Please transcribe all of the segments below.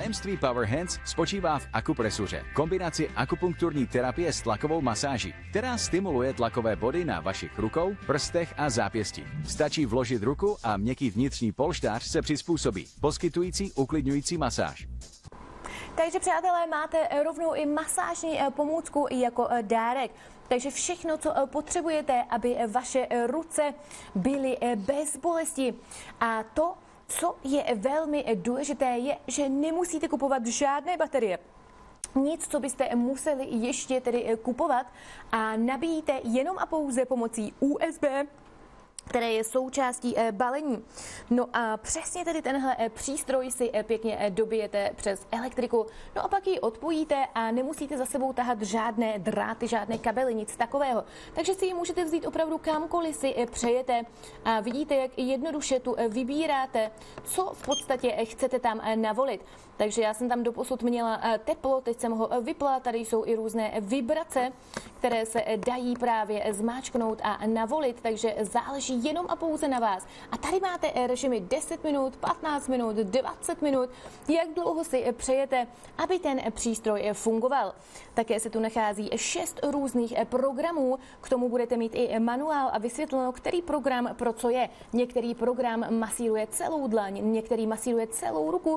Tajemství Power Hands spočívá v akupresuře, kombinaci akupunkturní terapie s tlakovou masáží, která stimuluje tlakové body na vašich rukou, prstech a zápěstí. Stačí vložit ruku a měkký vnitřní polštář se přizpůsobí, poskytující uklidňující masáž. Takže přátelé, máte rovnou i masážní pomůcku jako dárek. Takže všechno, co potřebujete, aby vaše ruce byly bez bolesti. A to, co je velmi důležité, je, že nemusíte kupovat žádné baterie. Nic, co byste museli ještě tedy kupovat, a nabíjíte jenom a pouze pomocí USB, které je součástí balení. No a přesně tedy tenhle přístroj si pěkně dobijete přes elektriku, no a pak ji odpojíte a nemusíte za sebou tahat žádné dráty, žádné kabely, nic takového. Takže si ji můžete vzít opravdu kamkoliv si přejete a vidíte, jak jednoduše tu vybíráte, co v podstatě chcete tam navolit. Takže já jsem tam doposud měla teplo, teď jsem ho vypla, tady jsou i různé vibrace, které se dají právě zmáčknout a navolit, takže záleží jenom a pouze na vás. A tady máte režimy 10 minut, 15 minut, 20 minut, jak dlouho si přejete, aby ten přístroj fungoval. Také se tu nachází 6 různých programů, k tomu budete mít i manuál a vysvětleno, který program pro co je. Některý program masíruje celou dlaň, některý masíruje celou ruku,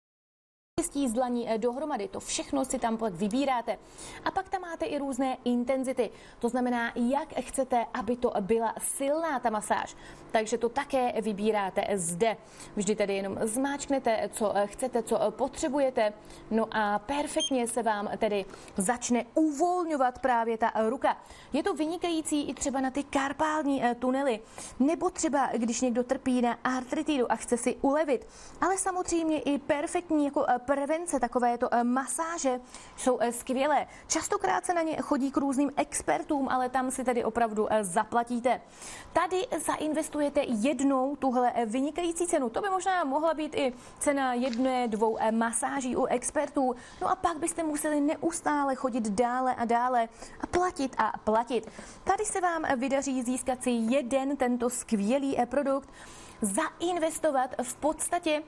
z dlaní dohromady, to všechno si tam pak vybíráte. A pak tam máte i různé intenzity, to znamená, jak chcete, aby to byla silná ta masáž. Takže to také vybíráte zde. Vždy tedy jenom zmáčknete, co chcete, co potřebujete, no a perfektně se vám tedy začne uvolňovat právě ta ruka. Je to vynikající i třeba na ty karpální tunely, nebo třeba, když někdo trpí na artritidu a chce si ulevit, ale samozřejmě i perfektní jako prevence, takovéto masáže jsou skvělé. Častokrát se na ně chodí k různým expertům, ale tam si tedy opravdu zaplatíte. Tady zainvestujete jednou tuhle vynikající cenu. To by možná mohla být i cena 1-2 masáží u expertů. No a pak byste museli neustále chodit dále a dále a platit a platit. Tady se vám vydaří získat si jeden tento skvělý produkt, zainvestovat v podstatě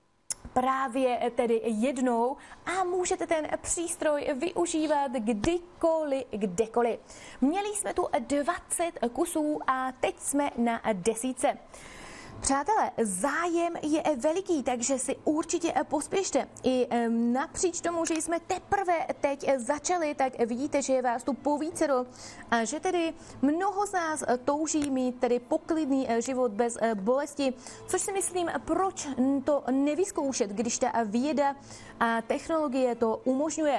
právě tedy jednou a můžete ten přístroj využívat kdykoliv, kdekoliv. Měli jsme tu 20 kusů a teď jsme na 10. Přátelé, zájem je veliký, takže si určitě pospěšte. I napříč tomu, že jsme teprve teď začali, tak vidíte, že je vás tu povícero a že tedy mnoho z nás touží mít tedy poklidný život bez bolesti, což si myslím, proč to nevyzkoušet, když ta věda a technologie to umožňuje.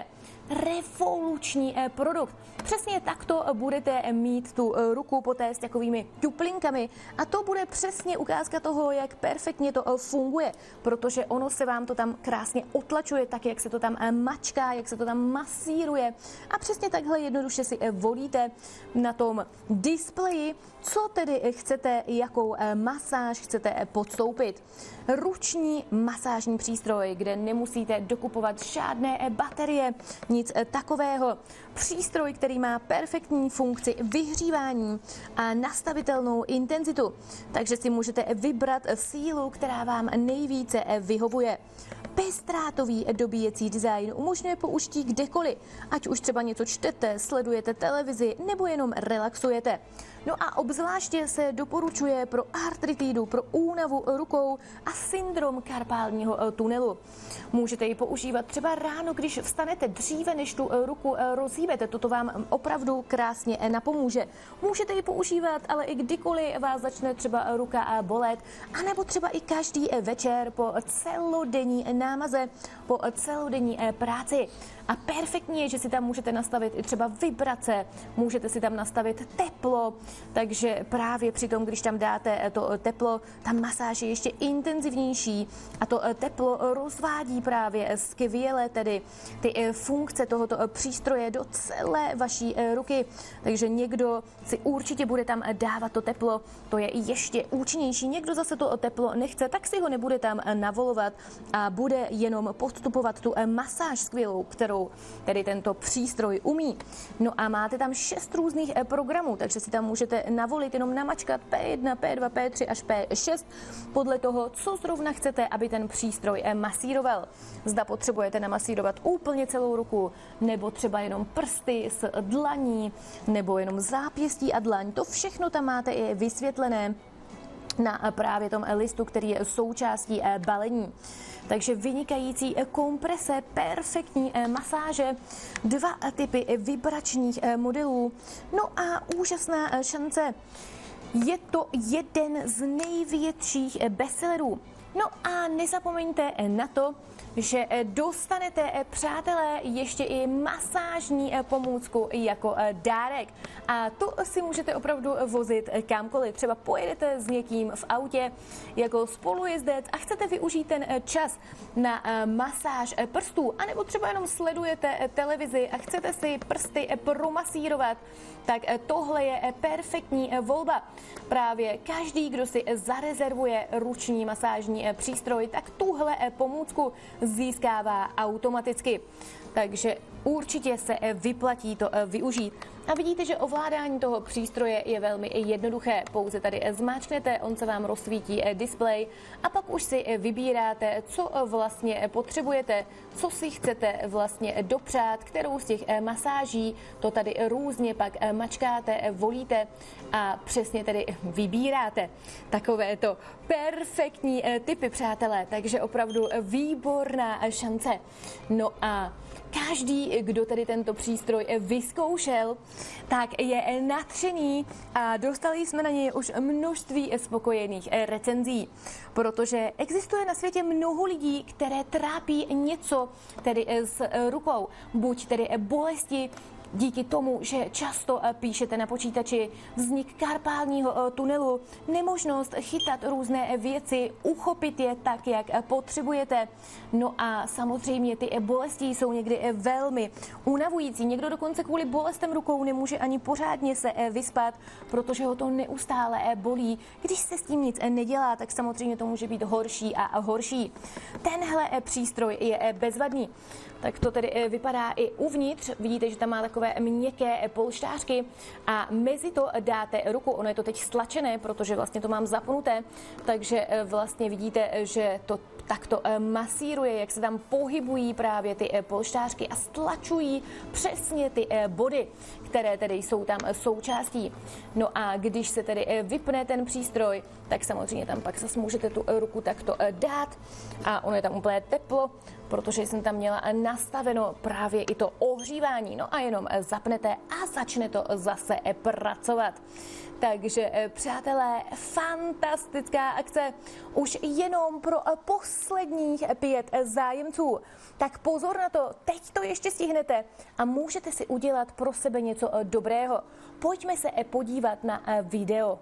Revoluční produkt. Přesně takto budete mít tu ruku poté s takovými ťuplinkami a to bude přesně ukázka toho, jak perfektně to funguje, protože ono se vám to tam krásně otlačuje, tak jak se to tam mačká, jak se to tam masíruje a přesně takhle jednoduše si volíte na tom displeji, co tedy chcete, jakou masáž chcete podstoupit. Ruční masážní přístroj, kde nemusíte dokupovat žádné baterie, nic takového. Přístroj, který má perfektní funkci vyhřívání a nastavitelnou intenzitu, takže si můžete vybrat sílu, která vám nejvíce vyhovuje. Bezdrátový dobíjecí design umožňuje použití kdekoliv, ať už třeba něco čtete, sledujete televizi nebo jenom relaxujete. No a obzvláště se doporučuje pro artritidu, pro únavu rukou a syndrom karpálního tunelu. Můžete ji používat třeba ráno, když vstanete dříve, než tu ruku rozhýbete. Toto vám opravdu krásně napomůže. Můžete ji používat, ale i kdykoliv vás začne třeba ruka bolet, anebo třeba i každý večer po celodenní námaze, po celodenní práci. A perfektní je, že si tam můžete nastavit i třeba vibrace, můžete si tam nastavit teplo, takže právě při tom, když tam dáte to teplo, ta masáž je ještě intenzivnější a to teplo rozvádí právě skvěle tedy ty funkce tohoto přístroje do celé vaší ruky. Takže někdo si určitě bude tam dávat to teplo, to je ještě účinnější. Někdo zase to teplo nechce, tak si ho nebude tam navolovat a bude bude jenom podstupovat tu masáž skvělou, kterou tedy tento přístroj umí. No a máte tam 6 různých programů, takže si tam můžete navolit, jenom namačkat P1, P2, P3 až P6 podle toho, co zrovna chcete, aby ten přístroj masíroval. Zda potřebujete namasírovat úplně celou ruku, nebo třeba jenom prsty s dlaní, nebo jenom zápěstí a dlaň. To všechno tam máte i vysvětlené na právě tom listu, který je součástí balení. Takže vynikající komprese, perfektní masáže, 2 typy vibračních modelů, no a úžasná šance. Je to jeden z největších bestsellerů. No a nezapomeňte na to, že dostanete, přátelé, ještě i masážní pomůcku jako dárek. A to si můžete opravdu vozit kamkoliv. Třeba pojedete s někým v autě jako spolujezdec a chcete využít ten čas na masáž prstů, anebo třeba jenom sledujete televizi a chcete si prsty promasírovat, tak tohle je perfektní volba. Právě každý, kdo si zarezervuje ruční masážní přístroj, tak tuhle pomůcku získává automaticky. Takže určitě se vyplatí to využít. A vidíte, že ovládání toho přístroje je velmi jednoduché. Pouze tady zmáčknete, on se vám rozsvítí displej a pak už si vybíráte, co vlastně potřebujete, co si chcete vlastně dopřát, kterou z těch masáží, to tady různě pak mačkáte, volíte a přesně tedy vybíráte. Takovéto perfektní tipy, přátelé, takže opravdu výborná šance. No a každý, kdo tedy tento přístroj vyzkoušel, tak je nadšený a dostali jsme na něj už množství spokojených recenzí, protože existuje na světě mnoho lidí, které trápí něco tedy s rukou, buď tedy bolesti, díky tomu, že často píšete na počítači, vznik karpálního tunelu, nemožnost chytat různé věci, uchopit je tak, jak potřebujete. No a samozřejmě ty bolesti jsou někdy velmi unavující. Někdo dokonce kvůli bolestem rukou nemůže ani pořádně se vyspat, protože ho to neustále bolí. Když se s tím nic nedělá, tak samozřejmě to může být horší a horší. Tenhle přístroj je bezvadný. Tak to tedy vypadá i uvnitř. Vidíte, že tam má takové měkké polštářky a mezi to dáte ruku. Ono je to teď stlačené, protože vlastně to mám zapnuté, takže vlastně vidíte, že to takto masíruje, jak se tam pohybují právě ty polštářky a stlačují přesně ty body, které tedy jsou tam součástí. No a když se tedy vypne ten přístroj, tak samozřejmě tam pak zase můžete tu ruku takto dát a ono je tam úplně teplo, protože jsem tam měla nastaveno právě i to ohřívání. No a jenom zapnete a začne to zase pracovat. Takže, přátelé, fantastická akce už jenom pro posledních 5 zájemců. Tak pozor na to, teď to ještě stihnete a můžete si udělat pro sebe něco dobrého. Pojďme se podívat na video.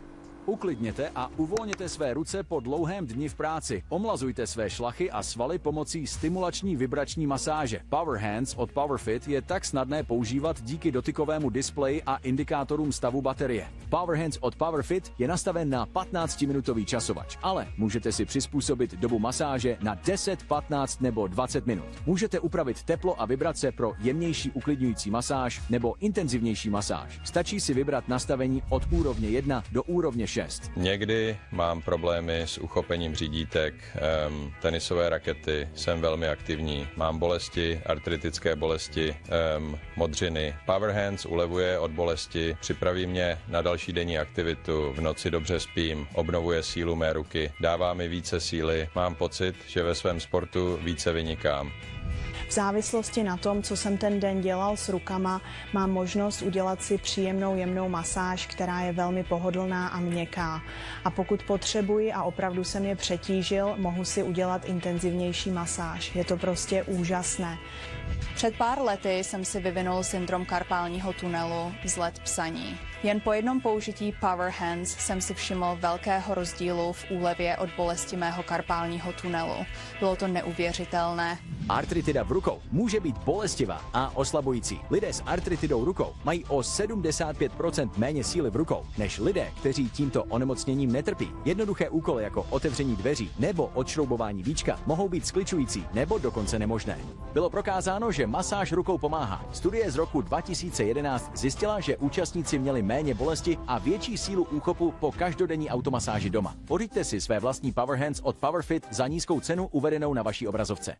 Uklidněte a uvolněte své ruce po dlouhém dni v práci. Omlazujte své šlachy a svaly pomocí stimulační vibrační masáže. Power Hands od PowerFit je tak snadné používat díky dotykovému displeji a indikátorům stavu baterie. Power Hands od PowerFit je nastaven na 15-minutový časovač, ale můžete si přizpůsobit dobu masáže na 10, 15 nebo 20 minut. Můžete upravit teplo a vibrace pro jemnější uklidňující masáž nebo intenzivnější masáž. Stačí si vybrat nastavení od úrovně 1 do úrovně 6. Někdy mám problémy s uchopením řídítek, tenisové rakety, jsem velmi aktivní, mám bolesti, artritické bolesti, modřiny. Power Hands ulevuje od bolesti, připraví mě na další denní aktivitu, v noci dobře spím, obnovuje sílu mé ruky, dává mi více síly, mám pocit, že ve svém sportu více vynikám. V závislosti na tom, co jsem ten den dělal s rukama, mám možnost udělat si příjemnou jemnou masáž, která je velmi pohodlná a měkká. A pokud potřebuji a opravdu jsem je přetížil, mohu si udělat intenzivnější masáž. Je to prostě úžasné. Před pár lety jsem si vyvinul syndrom karpálního tunelu, vzlet psaní. Jen po jednom použití Power Hands jsem si všiml velkého rozdílu v úlevě od bolesti mého karpálního tunelu. Bylo to neuvěřitelné. Artritida v rukou může být bolestivá a oslabující. Lidé s artritidou rukou mají o 75% méně síly v rukou než lidé, kteří tímto onemocněním netrpí. Jednoduché úkoly jako otevření dveří nebo odšroubování víčka mohou být skličující nebo dokonce nemožné. Bylo prokázáno, že masáž rukou pomáhá. Studie z roku 2011 zjistila, že účastníci měli méně bolesti a větší sílu úchopu po každodenní automasáži doma. Pořiďte si své vlastní Power Hands od PowerFit za nízkou cenu uvedenou na vaší obrazovce.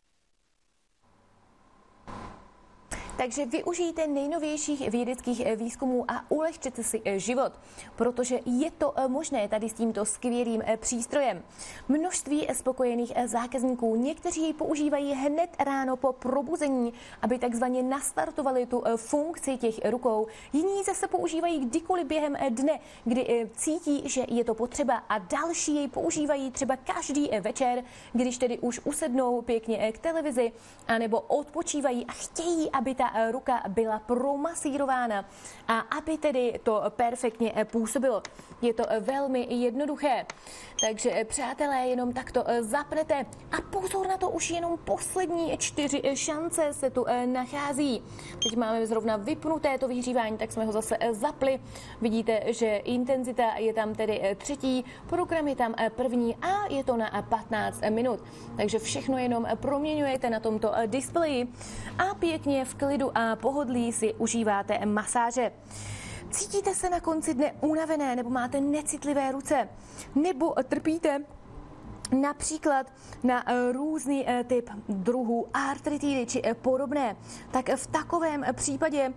Takže využijte nejnovějších vědeckých výzkumů a ulehčete si život, protože je to možné tady s tímto skvělým přístrojem. Množství spokojených zákazníků, někteří jej používají hned ráno po probuzení, aby takzvaně nastartovali tu funkci těch rukou. Jiní zase používají kdykoliv během dne, kdy cítí, že je to potřeba, a další jej používají třeba každý večer, když tedy už usednou pěkně k televizi anebo odpočívají a chtějí, aby ta ruka byla promasírována a aby tedy to perfektně působilo. Je to velmi jednoduché. Takže přátelé, jenom takto zapnete a pozor na to, už jenom poslední 4 šance se tu nachází. Teď máme zrovna vypnuté to vyhřívání, tak jsme ho zase zapli. Vidíte, že intenzita je tam tedy 3., program je tam 1. a je to na 15 minut. Takže všechno jenom proměňujete na tomto displeji a pěkně v klidu a pohodlí si užíváte masáže. Cítíte se na konci dne unavené nebo máte necitlivé ruce nebo trpíte například na různý typ druhů artritidy či podobné, tak v takovém případě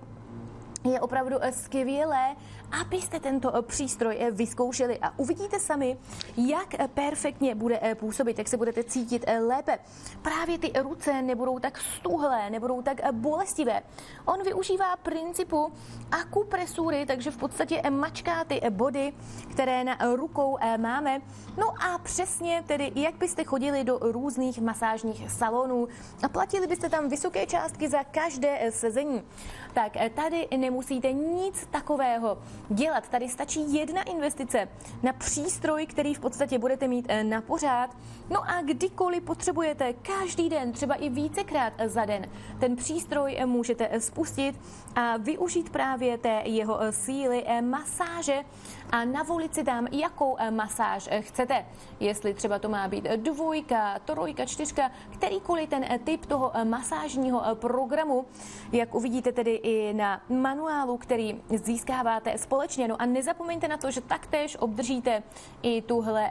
je opravdu skvělé, abyste tento přístroj vyzkoušeli a uvidíte sami, jak perfektně bude působit, jak se budete cítit lépe. Právě ty ruce nebudou tak stuhlé, nebudou tak bolestivé. On využívá principu akupresury, takže v podstatě mačká ty body, které na rukou máme. No a přesně tedy, jak byste chodili do různých masážních salonů a platili byste tam vysoké částky za každé sezení. Tak tady nemusíte nic takového dělat. Tady stačí jedna investice na přístroj, který v podstatě budete mít na pořád. No a kdykoliv potřebujete, každý den, třeba i vícekrát za den, ten přístroj můžete spustit a využít právě té jeho síly masáže a navolit si tam, jakou masáž chcete. Jestli třeba to má být 2, 3, 4, kterýkoliv ten typ toho masážního programu, jak uvidíte tedy i na manuálu, který získáváte společně. No a nezapomeňte na to, že taktéž obdržíte i tuhle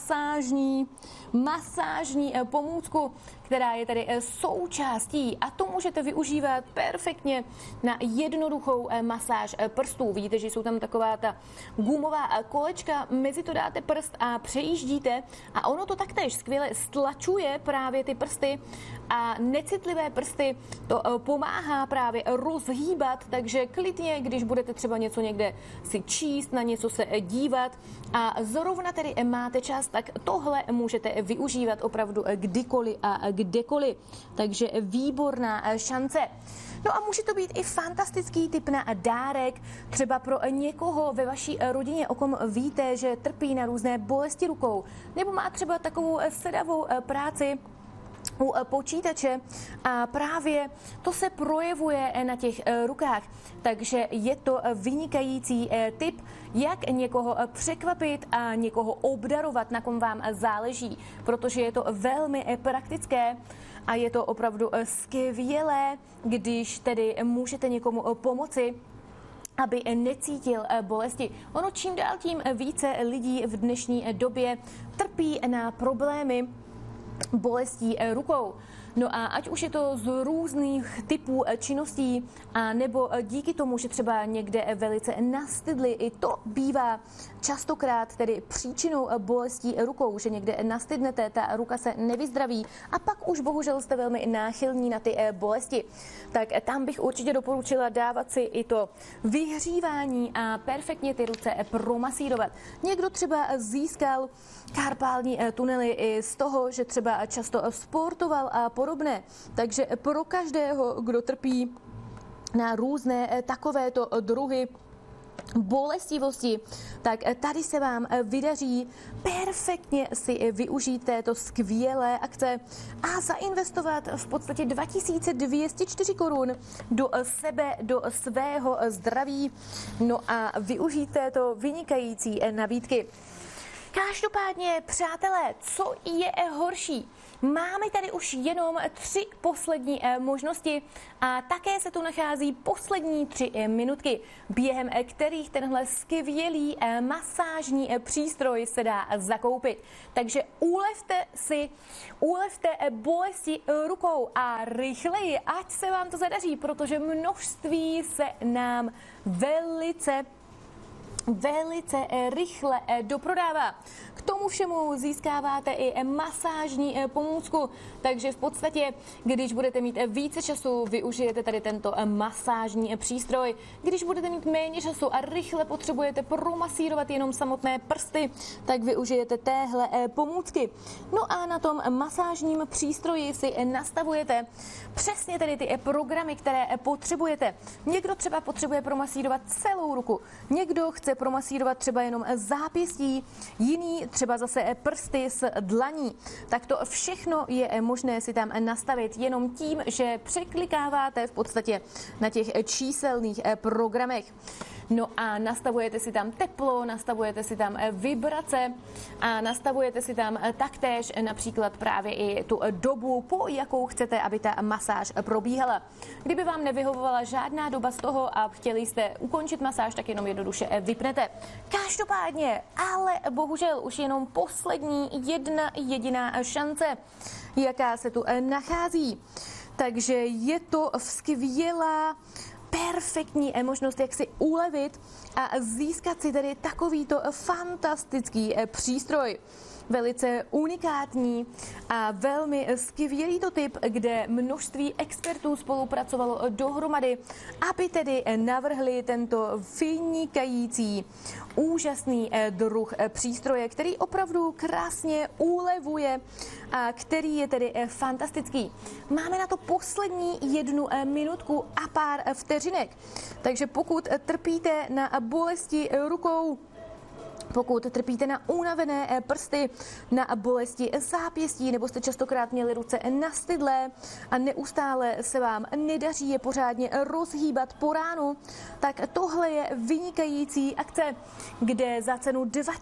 masážní pomůcku, která je tady součástí, a to můžete využívat perfektně na jednoduchou masáž prstů. Vidíte, že jsou tam taková ta gumová kolečka, mezi to dáte prst a přejíždíte a ono to taktéž skvěle stlačuje právě ty prsty a necitlivé prsty to pomáhá právě rozhýbat, takže klidně, když budete třeba něco někde si číst, na něco se dívat a zrovna tedy máte čas, tak tohle můžete využívat opravdu kdykoliv a kdekoliv. Takže výborná šance. No a může to být i fantastický tip na dárek, třeba pro někoho ve vaší rodině, o kom víte, že trpí na různé bolesti rukou, nebo má třeba takovou sedavou práci u počítače a právě to se projevuje na těch rukách. Takže je to vynikající tip, jak někoho překvapit a někoho obdarovat, na kom vám záleží, protože je to velmi praktické a je to opravdu skvělé, když tedy můžete někomu pomoci, aby necítil bolesti. Ono čím dál tím více lidí v dnešní době trpí na problémy bolestí rukou. No a ať už je to z různých typů činností, a nebo díky tomu, že třeba někde velice nastydli, i to bývá častokrát tedy příčinou bolestí rukou, že někde nastydnete, ta ruka se nevyzdraví a pak už bohužel jste velmi náchylní na ty bolesti. Tak tam bych určitě doporučila dávat si i to vyhřívání a perfektně ty ruce promasírovat. Někdo třeba získal karpální tunely i z toho, že třeba často sportoval a podobné. Takže pro každého, kdo trpí na různé takovéto druhy bolestivosti, tak tady se vám vydaří perfektně si využít této skvělé akce a zainvestovat v podstatě 2204 korun do sebe, do svého zdraví, no a využít této vynikající nabídky. Každopádně, přátelé, co je horší? Máme tady už jenom 3 poslední možnosti a také se tu nachází poslední 3 minutky, během kterých tenhle skvělý masážní přístroj se dá zakoupit. Takže ulevte bolesti rukou a rychleji, ať se vám to zadaří, protože množství se nám velice rychle doprodává. K tomu všemu získáváte i masážní pomůcku, takže v podstatě, když budete mít více času, využijete tady tento masážní přístroj. Když budete mít méně času a rychle potřebujete promasírovat jenom samotné prsty, tak využijete téhle pomůcky. No a na tom masážním přístroji si nastavujete přesně tedy ty programy, které potřebujete. Někdo třeba potřebuje promasírovat celou ruku, někdo chce promasírovat třeba jenom zápěstí, jiný třeba zase prsty s dlaní. Tak to všechno je možné si tam nastavit jenom tím, že překlikáváte v podstatě na těch číselných programech. No a nastavujete si tam teplo, nastavujete si tam vibrace a nastavujete si tam taktéž například právě i tu dobu, po jakou chcete, aby ta masáž probíhala. Kdyby vám nevyhovovala žádná doba z toho a chtěli jste ukončit masáž, tak jenom jednoduše vypnete. Každopádně, ale bohužel už jenom poslední jedna jediná šance, jaká se tu nachází. Takže je to skvělá perfektní možnost, jak si ulevit a získat si tedy takovýto fantastický přístroj. Velice unikátní a velmi skvělý to typ, kde množství expertů spolupracovalo dohromady, aby tedy navrhli tento vynikající, úžasný druh přístroje, který opravdu krásně ulevuje a který je tedy fantastický. Máme na to poslední 1 minutku a pár vteřinek, takže pokud trpíte na bolesti rukou, pokud trpíte na unavené prsty, na bolesti zápěstí, nebo jste častokrát měli ruce nastydlé a neustále se vám nedaří je pořádně rozhýbat po ránu, tak tohle je vynikající akce, kde za cenu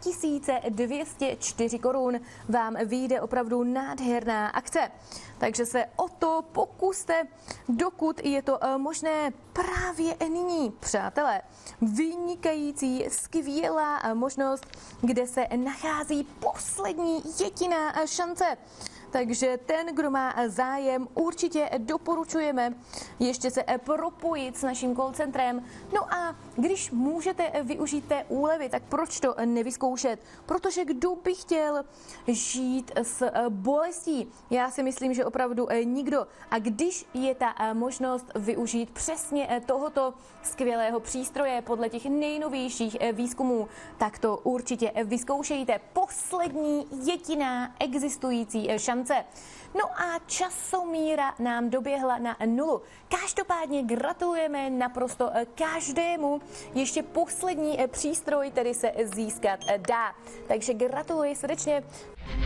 2204 korun vám vyjde opravdu nádherná akce. Takže se o to pokuste, dokud je to možné právě nyní, přátelé. Vynikající, skvělá možnost, kde se nachází poslední jediná šance. Takže ten, kdo má zájem, určitě doporučujeme ještě se propojit s naším call centrem. No a když můžete využít té úlevy, tak proč to nevyzkoušet? Protože kdo by chtěl žít s bolestí? Já si myslím, že opravdu nikdo. A když je ta možnost využít přesně tohoto skvělého přístroje podle těch nejnovějších výzkumů, tak to určitě vyzkoušejte. Poslední jediná existující šance. No a časomíra nám doběhla na 0. Každopádně gratulujeme naprosto každému. Ještě poslední přístroj tedy se získat dá. Takže gratuluji srdečně.